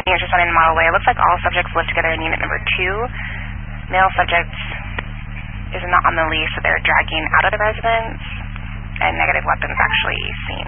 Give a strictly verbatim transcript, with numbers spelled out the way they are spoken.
Unit just in Model Way. It looks like all subjects live together in unit number two. Male subject is not on the lease, so they're dragging out of the residence, and negative weapons actually seen.